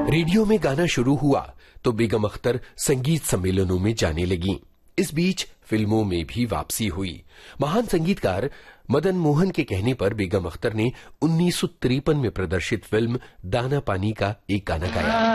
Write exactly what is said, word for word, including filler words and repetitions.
Radio में गाना शुरू हुआ तो बेगम अख्तर संगीत सम्मेलनों में जाने लगीं। इस बीच फिल्मों में भी वापसी हुई। महान संगीतकार मदन मोहन के कहने पर बेगम अख्तर ने उन्नीस सौ तिरपन में प्रदर्शित फिल्म दाना पानी का एक गाना गाया।